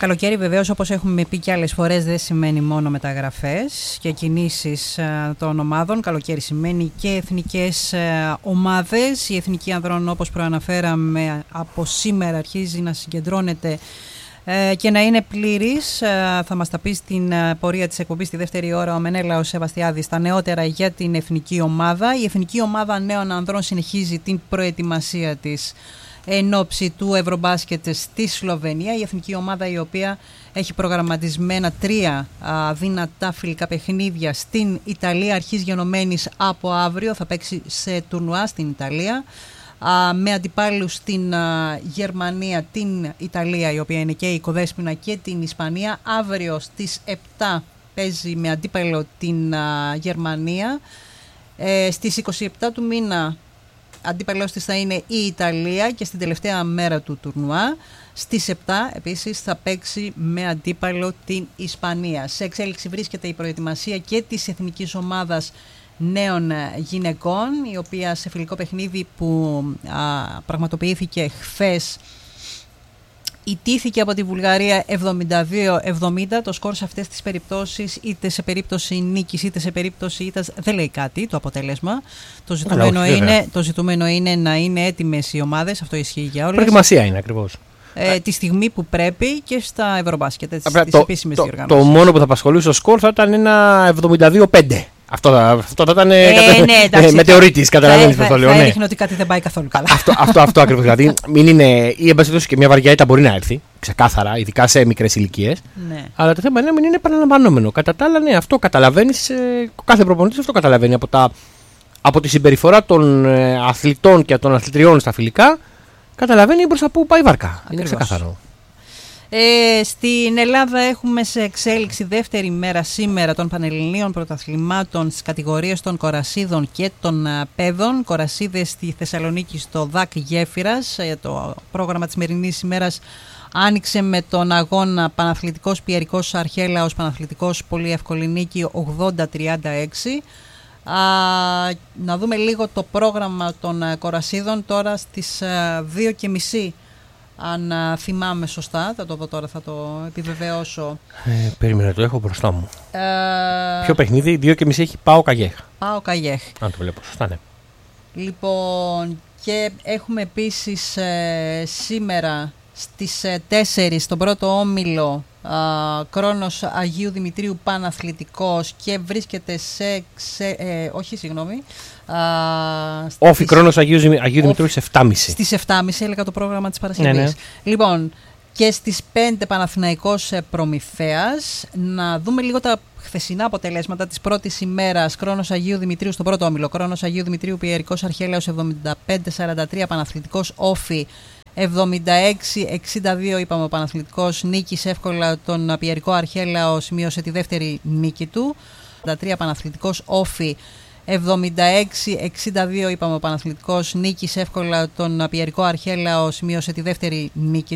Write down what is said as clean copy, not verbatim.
Καλοκαίρι βεβαίως, όπως έχουμε πει και άλλες φορές, δεν σημαίνει μόνο μεταγραφές και κινήσεις των ομάδων. Καλοκαίρι σημαίνει και εθνικές ομάδες. Η Εθνική Ανδρών, όπως προαναφέραμε, από σήμερα αρχίζει να συγκεντρώνεται και να είναι πλήρης. Θα μας τα πει στην πορεία της εκπομπής στη δεύτερη ώρα ο Μενέλαος Σεβαστιάδης τα νεότερα για την εθνική ομάδα. Η Εθνική Ομάδα Νέων Ανδρών συνεχίζει την προετοιμασία της εν ώψη του Ευρωμπάσκετ στη Σλοβενία. Η εθνική ομάδα, η οποία έχει προγραμματισμένα 3 δυνατά φιλικά παιχνίδια στην Ιταλία, αρχής γενομένης από αύριο, θα παίξει σε τουρνουά στην Ιταλία με αντιπάλους την Γερμανία, την Ιταλία, η οποία είναι και η οικοδέσποινα, και την Ισπανία. Αύριο στις 7 παίζει με αντίπαλο την Γερμανία. Στις 27 του μήνα αντίπαλος της θα είναι η Ιταλία και στην τελευταία μέρα του τουρνουά στις 7 επίσης θα παίξει με αντίπαλο την Ισπανία. Σε εξέλιξη βρίσκεται η προετοιμασία και της εθνικής ομάδας νέων γυναικών, η οποία σε φιλικό παιχνίδι που πραγματοποιήθηκε χθες ιτήθηκε από τη Βουλγαρία 72-70. Το σκορ σε αυτές τις περιπτώσεις, είτε σε περίπτωση νίκης είτε σε περίπτωση ήττας, δεν λέει κάτι το αποτέλεσμα. Το ζητούμενο είναι να είναι έτοιμες οι ομάδες. Αυτό ισχύει για όλες. Προετοιμασία είναι ακριβώς. Τη στιγμή που πρέπει και στα Ευρωμπάσκετ, στις επίσημες διοργανώσεις. Το μόνο που θα απασχολούσε το σκορ θα ήταν ένα 72-5. Αυτό θα ήταν μετεωρίτης, καταλαβαίνεις πώς το λέω. Θα έδειχνε ότι κάτι δεν πάει καθόλου καλά. Αυτό ακριβώς. Δηλαδή, μην είναι, ή εν πάση περιπτώσει και μια βαριά ήττα μπορεί να έρθει, ξεκάθαρα, ειδικά σε μικρές ηλικίες. Ναι. Αλλά το θέμα είναι να μην είναι επαναλαμβανόμενο. Κατά τα άλλα, ναι, αυτό καταλαβαίνεις, κάθε προπονητής αυτό καταλαβαίνει από τη συμπεριφορά των αθλητών και των αθλητριών στα φιλικά. Καταλαβαίνει προς τα που πάει η βάρκα. Ακριβώς. Είναι ξεκάθαρο. Στην Ελλάδα έχουμε σε εξέλιξη δεύτερη μέρα σήμερα των Πανελληνίων Πρωταθλημάτων στις κατηγορίες των κορασίδων και των παιδών. Κορασίδες στη Θεσσαλονίκη στο ΔΑΚ Γέφυρας. Το πρόγραμμα της σημερινής ημέρας άνοιξε με τον αγώνα Παναθλητικός Πιερικός Αρχέλαος, Παναθλητικός Πολυευκολυνίκη 80-36. Να δούμε λίγο το πρόγραμμα των κορασίδων τώρα στις 2:30. Αν θυμάμαι σωστά, θα το δω τώρα, θα το επιβεβαιώσω. Περίμενα, το έχω μπροστά μου. Ποιο παιχνίδι, 2:30 έχει ΠΑΟΚ Αγιέχ. ΠΑΟΚ Αγιέχ. Αν το βλέπω σωστά, ναι. Λοιπόν, και έχουμε επίσης σήμερα στις 4 στον πρώτο όμιλο Κρόνος Αγίου Δημητρίου Παναθλητικός και βρίσκεται Όφι Κρόνος Αγίου Δημητρίου στις 7:30. Στις 7:30 έλεγα το πρόγραμμα της Παρασκευής. Ναι. Λοιπόν, και στις 5 Παναθηναϊκός Προμηθέας. Να δούμε λίγο τα χθεσινά αποτελέσματα της πρώτης ημέρας. Κρόνος Αγίου Δημητρίου στον πρώτο όμιλο. Κρόνος Αγίου Δημητρίου Πιερικός Αρχέλαος 75-43. Παναθλητικός Όφι 76-62, είπαμε, ο Παναθλητικός νίκησε εύκολα τον Πιερικό Αρχέλαο, σημείωσε τη δεύτερη νίκη του. 43 Παναθλητικός Όφι 76-62, είπαμε, ο Παναθλητικός νίκησε εύκολα τον Πιερικό Αρχέλαο, σημείωσε τη δεύτερη νίκη